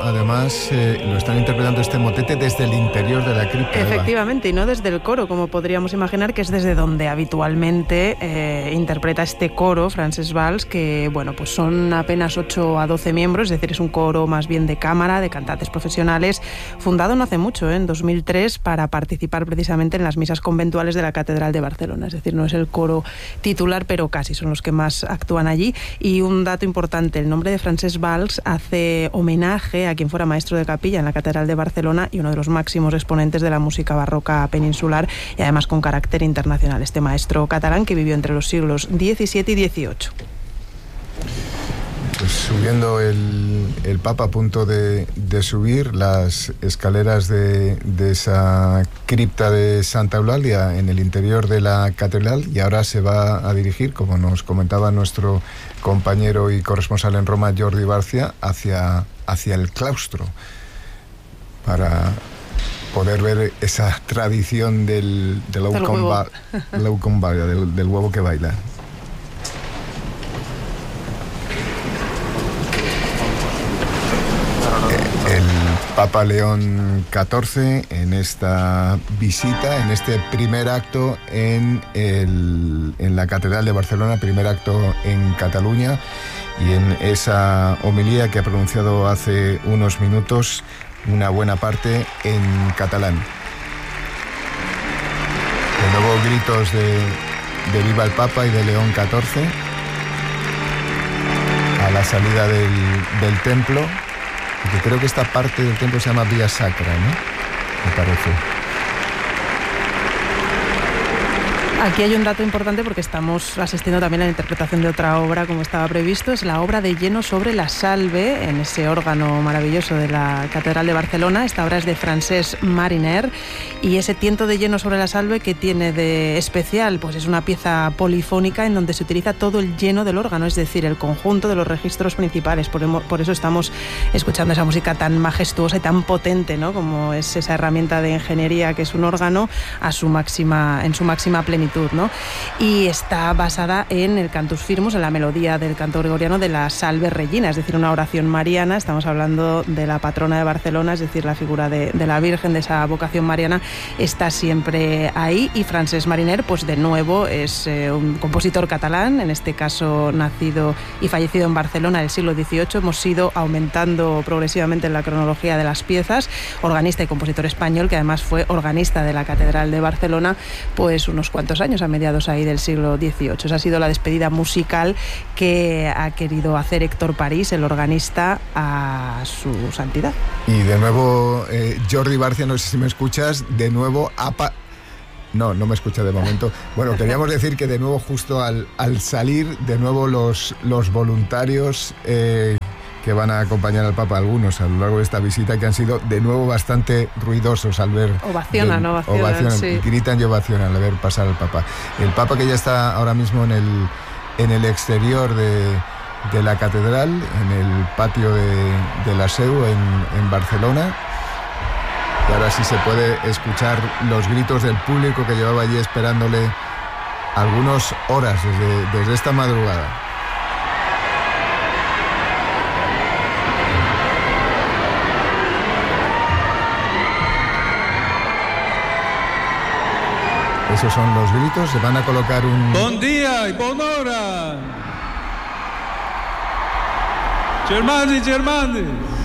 además, lo están interpretando este motete desde el interior de la cripta. Efectivamente, Eva. Y no desde el coro, como podríamos imaginar, que es desde donde habitualmente interpreta este coro, Francesc Valls, que bueno, pues son apenas 8 a 12 miembros, es decir, es un coro más bien de cámara, de cantantes profesionales, fundado no hace mucho, en 2003, para participar precisamente en las misas conventuales de la Catedral de Barcelona. Es decir, no es el coro titular, pero casi son los que más actúan allí. Y un dato importante, el nombre de Francesc Valls hace homenaje a quien fuera maestro de capilla en la Catedral de Barcelona y uno de los máximos exponentes de la música barroca peninsular, y además con carácter internacional, este maestro catalán que vivió entre los siglos XVII y XVIII. Pues subiendo el Papa, a punto de subir las escaleras de esa cripta de Santa Eulàlia en el interior de la catedral, y ahora se va a dirigir, como nos comentaba nuestro compañero y corresponsal en Roma, Jordi Barcia, hacia el claustro, para poder ver esa tradición del huevo que baila. Papa León XIV en esta visita, en este primer acto en la Catedral de Barcelona, primer acto en Cataluña, y en esa homilía que ha pronunciado hace unos minutos, una buena parte en catalán. De nuevo gritos de Viva el Papa y de León XIV a la salida del templo. Porque creo que esta parte del templo se llama Vía Sacra, ¿no? Me parece. Aquí hay un dato importante porque estamos asistiendo también a la interpretación de otra obra, como estaba previsto. Es la obra de Lleno sobre la Salve, en ese órgano maravilloso de la Catedral de Barcelona. Esta obra es de Francesc Mariner, y ese tiento de Lleno sobre la Salve, que tiene de especial, pues es una pieza polifónica en donde se utiliza todo el lleno del órgano, es decir, el conjunto de los registros principales. Por eso estamos escuchando esa música tan majestuosa y tan potente, ¿no? Como es esa herramienta de ingeniería que es un órgano en su máxima plenitud, ¿no? Y está basada en el Cantus Firmus, en la melodía del canto gregoriano de la Salve Regina, es decir, una oración mariana. Estamos hablando de la patrona de Barcelona, es decir, la figura de la Virgen, de esa vocación mariana, está siempre ahí. Y Francesc Mariner, pues de nuevo, es un compositor catalán, en este caso nacido y fallecido en Barcelona en el siglo XVIII. Hemos ido aumentando progresivamente en la cronología de las piezas. Organista y compositor español, que además fue organista de la Catedral de Barcelona, pues unos cuantos años, a mediados ahí del siglo XVIII. Esa ha sido la despedida musical que ha querido hacer Héctor París, el organista, a su santidad. Y de nuevo, Jordi Barcia, no sé si me escuchas, de nuevo No me escucha de momento. Bueno, queríamos decir que de nuevo, justo al salir, de nuevo los voluntarios que van a acompañar al Papa, algunos a lo largo de esta visita, que han sido de nuevo bastante ruidosos al ver... Ovacionan, sí. Gritan y ovacionan al ver pasar al Papa. El Papa, que ya está ahora mismo en el exterior de la catedral, en el patio de la Seu, en Barcelona. Y ahora sí se puede escuchar los gritos del público que llevaba allí esperándole algunas horas desde esta madrugada. Esos son los gritos, se van a colocar un... Bon dia y buon'ora. Germani y germanes.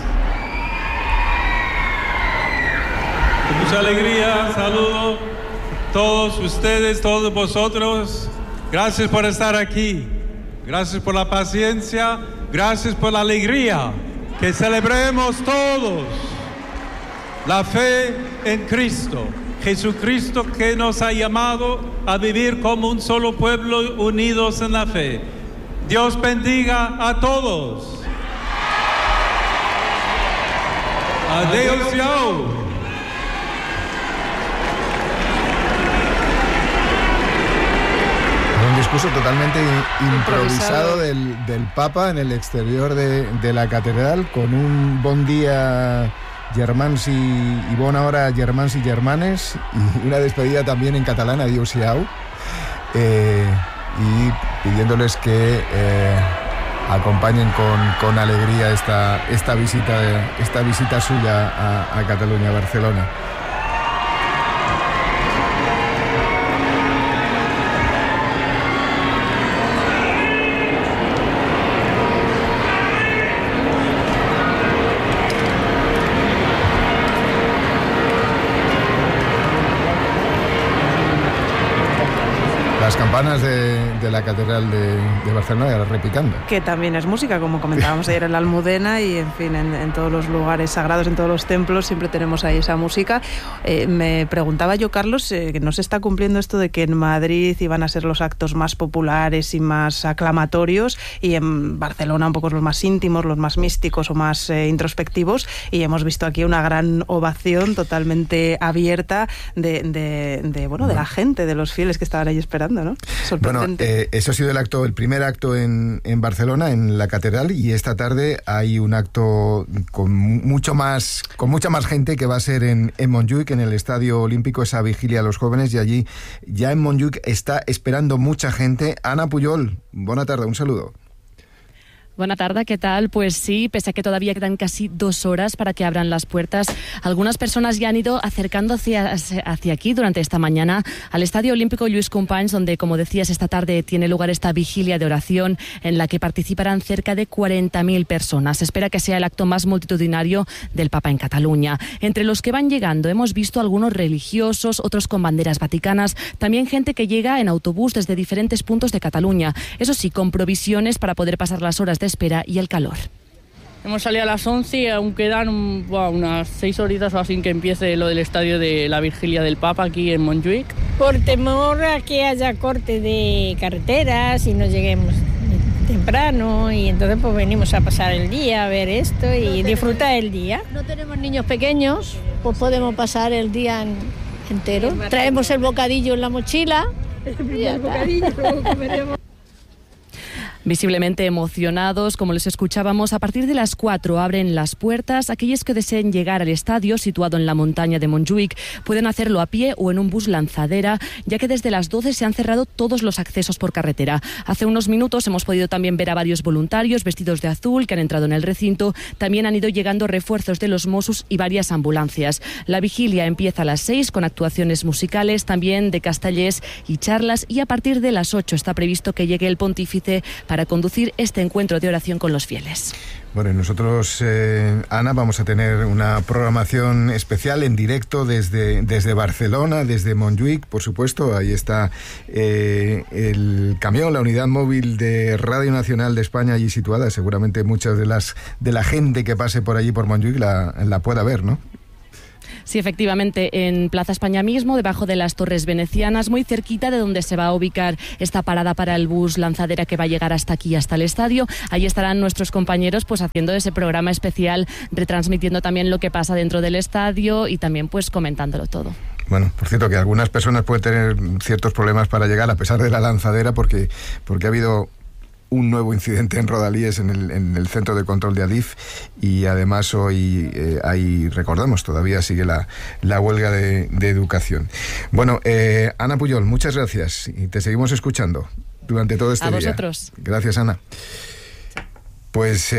Con mucha alegría saludo a todos ustedes, todos vosotros. Gracias por estar aquí. Gracias por la paciencia. Gracias por la alegría. Que celebremos todos la fe en Cristo. Jesucristo, que nos ha llamado a vivir como un solo pueblo, unidos en la fe. Dios bendiga a todos. Adeu-siau. Un discurso totalmente improvisado del Papa en el exterior de la catedral, con un bon día germans y bona hora germans y germanes, y una despedida también en catalán, adeu-siau, y pidiéndoles que acompañen con alegría esta visita suya a Cataluña, a Barcelona. Las campanas de la Catedral de Barcelona repicando. Que también es música, como comentábamos ayer en la Almudena y en fin, en todos los lugares sagrados, en todos los templos, siempre tenemos ahí esa música. Me preguntaba yo, Carlos, que no se está cumpliendo esto de que en Madrid iban a ser los actos más populares y más aclamatorios y en Barcelona un poco los más íntimos, los más místicos o más introspectivos, y hemos visto aquí una gran ovación totalmente abierta de la gente, de los fieles que estaban ahí esperando, ¿no? Sorprendente. Bueno, eso ha sido el primer acto en Barcelona, en la Catedral, y esta tarde hay un acto con mucha más gente que va a ser en Montjuïc, en el Estadio Olímpico, esa vigilia a los jóvenes, y allí ya en Montjuïc está esperando mucha gente. Ana Pujol, buena tarde, un saludo. Buena tarde, ¿qué tal? Pues sí, pese a que todavía quedan casi 2 horas para que abran las puertas, algunas personas ya han ido acercando hacia aquí durante esta mañana al Estadio Olímpico Lluís Companys, donde, como decías, esta tarde tiene lugar esta vigilia de oración en la que participarán cerca de 40.000 personas. Se espera que sea el acto más multitudinario del Papa en Cataluña. Entre los que van llegando hemos visto algunos religiosos, otros con banderas vaticanas, también gente que llega en autobús desde diferentes puntos de Cataluña. Eso sí, con provisiones para poder pasar las horas de espera y el calor. Hemos salido a las 11 y aún quedan unas 6 horitas o así que empiece lo del estadio de la Vigilia del Papa aquí en Montjuïc. Por temor a que haya corte de carreteras y no lleguemos temprano, y entonces pues venimos a pasar el día, a ver esto y disfrutar el día. No tenemos niños pequeños, pues podemos pasar el día entero. Traemos el bocadillo en la mochila. El bocadillo, luego comeremos. Visiblemente emocionados, como les escuchábamos, a partir de las 4 abren las puertas. Aquellos que deseen llegar al estadio, situado en la montaña de Montjuïc, pueden hacerlo a pie o en un bus lanzadera, ya que desde las 12 se han cerrado todos los accesos por carretera. Hace unos minutos hemos podido también ver a varios voluntarios vestidos de azul que han entrado en el recinto. También han ido llegando refuerzos de los Mossos y varias ambulancias. La vigilia empieza a las 6 con actuaciones musicales, también de castellers y charlas, y a partir de las 8 está previsto que llegue el pontífice para conducir este encuentro de oración con los fieles. Bueno, y nosotros, Ana, vamos a tener una programación especial en directo desde Barcelona, desde Montjuïc, por supuesto. Ahí está el camión, la unidad móvil de Radio Nacional de España allí situada. Seguramente muchas de la gente que pase por allí, por Montjuïc, la pueda ver, ¿no? Sí, efectivamente, en Plaza España mismo, debajo de las Torres Venecianas, muy cerquita de donde se va a ubicar esta parada para el bus lanzadera que va a llegar hasta aquí, hasta el estadio. Allí estarán nuestros compañeros pues haciendo ese programa especial, retransmitiendo también lo que pasa dentro del estadio y también pues comentándolo todo. Bueno, por cierto, que algunas personas pueden tener ciertos problemas para llegar a pesar de la lanzadera porque ha habido un nuevo incidente en Rodalies en el centro de control de Adif, y además hoy ahí recordamos, todavía sigue la huelga de educación. Bueno, Ana Pujol, muchas gracias y te seguimos escuchando durante todo este día. A vosotros. Gracias, Ana. Pues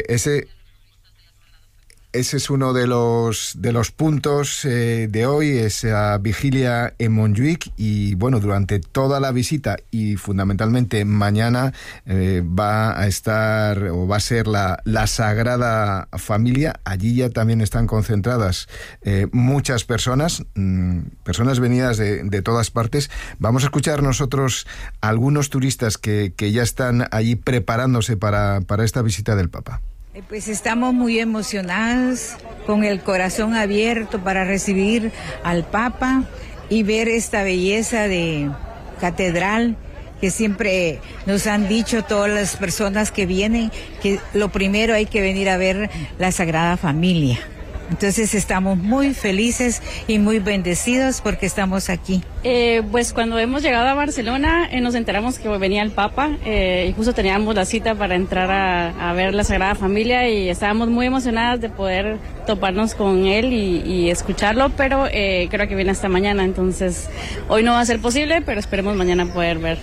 ese es uno de los puntos de hoy, esa vigilia en Montjuïc, y bueno, durante toda la visita y fundamentalmente mañana va a ser la Sagrada Familia. Allí ya también están concentradas muchas personas venidas de todas partes. Vamos a escuchar nosotros a algunos turistas que ya están allí preparándose para esta visita del Papa. Pues estamos muy emocionados, con el corazón abierto para recibir al Papa y ver esta belleza de catedral que siempre nos han dicho todas las personas que vienen, que lo primero hay que venir a ver la Sagrada Familia. Entonces estamos muy felices y muy bendecidos porque estamos aquí. Pues cuando hemos llegado a Barcelona nos enteramos que venía el Papa y justo teníamos la cita para entrar a ver la Sagrada Familia y estábamos muy emocionadas de poder toparnos con él y escucharlo, pero creo que viene hasta mañana, entonces hoy no va a ser posible, pero esperemos mañana poder ver.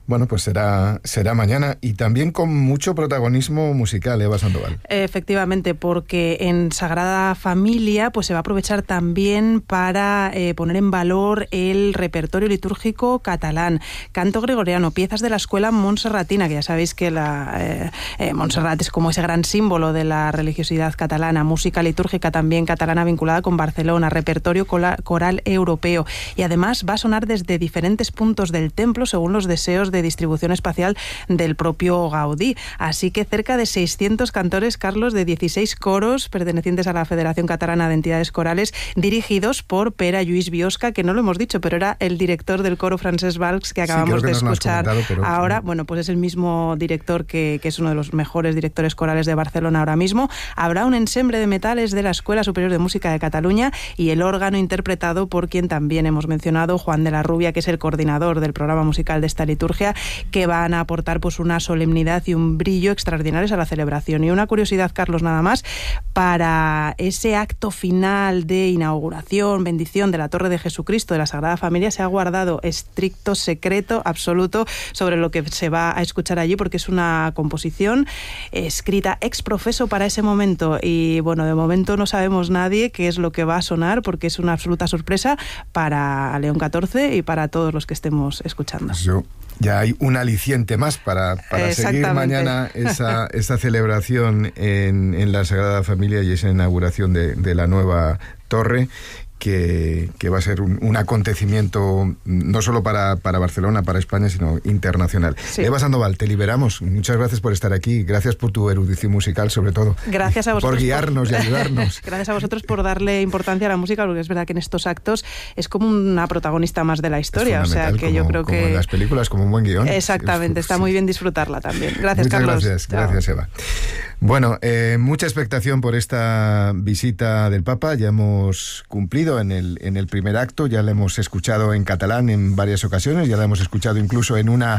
Bueno, pues será mañana y también con mucho protagonismo musical, Eva Sandoval. Efectivamente, porque en Sagrada Familia pues se va a aprovechar también para poner en valor el repertorio litúrgico catalán, canto gregoriano, piezas de la escuela montserratina, que ya sabéis que Montserrat es como ese gran símbolo de la religiosidad catalana, música litúrgica también catalana vinculada con Barcelona, repertorio coral europeo, y además va a sonar desde diferentes puntos del templo según los deseos de distribución espacial del propio Gaudí. Así que cerca de 600 cantores, Carlos, de 16 coros pertenecientes a la Federación Catalana de Entidades Corales, dirigidos por Pere Lluís Biosca, que no lo hemos dicho, pero era el director del coro Francesc Valls que acabamos de escuchar ahora. Bueno, pues es el mismo director que es uno de los mejores directores corales de Barcelona ahora mismo. Habrá un ensemble de metales de la Escuela Superior de Música de Cataluña y el órgano interpretado por quien también hemos mencionado, Juan de la Rubia, que es el coordinador del programa musical de esta liturgia, que van a aportar pues una solemnidad y un brillo extraordinarios a la celebración. Y una curiosidad, Carlos, nada más, para ese acto final de inauguración, bendición de la Torre de Jesucristo de la Sagrada Familia, se ha guardado estricto secreto absoluto sobre lo que se va a escuchar allí, porque es una composición escrita ex profeso para ese momento. Y bueno, de momento no sabemos nadie qué es lo que va a sonar, porque es una absoluta sorpresa para León XIV y para todos los que estemos escuchando. Ya hay un aliciente más para seguir mañana esa celebración en la Sagrada Familia y esa inauguración de la nueva torre, que va a ser un acontecimiento no solo para Barcelona, para España, sino internacional. Sí. Eva Sandoval, te liberamos. Muchas gracias por estar aquí. Gracias por tu erudición musical, sobre todo. Gracias a vosotros. Por guiarnos y ayudarnos. Gracias a vosotros por darle importancia a la música, porque es verdad que en estos actos es como una protagonista más de la historia. O sea, que yo creo que... Como en las películas, como un buen guión. Exactamente, está muy bien disfrutarla también. Gracias, Carlos. Gracias, Eva. Bueno, mucha expectación por esta visita del Papa. Ya hemos cumplido en el primer acto, ya la hemos escuchado en catalán en varias ocasiones, ya la hemos escuchado incluso en una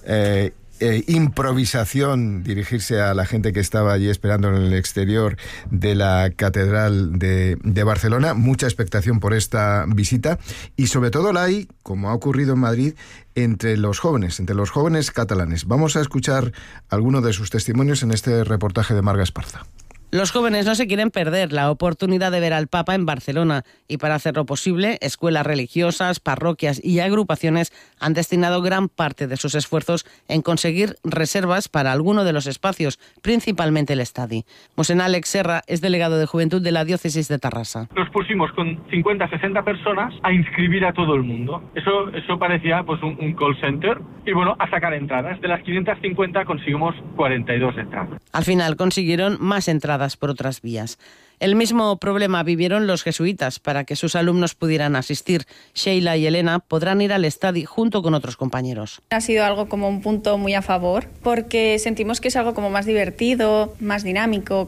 improvisación dirigirse a la gente que estaba allí esperando en el exterior de la Catedral de Barcelona. Mucha expectación por esta visita y sobre todo la hay, como ha ocurrido en Madrid, entre los jóvenes catalanes. Vamos a escuchar algunos de sus testimonios en este reportaje de Marga Esparza. Los jóvenes no se quieren perder la oportunidad de ver al Papa en Barcelona y para hacerlo posible, escuelas religiosas, parroquias y agrupaciones han destinado gran parte de sus esfuerzos en conseguir reservas para alguno de los espacios, principalmente el Estadi. Mosén Alex Serra es delegado de Juventud de la Diócesis de Tarrasa. Nos pusimos con 50, 60 personas a inscribir a todo el mundo. Eso parecía pues un call center y bueno, a sacar entradas. De las 550 conseguimos 42 entradas. Al final consiguieron más entradas por otras vías. El mismo problema vivieron los jesuitas. Para que sus alumnos pudieran asistir, Sheila y Elena podrán ir al Estadi junto con otros compañeros. Ha sido algo como un punto muy a favor, porque sentimos que es algo como más divertido, más dinámico.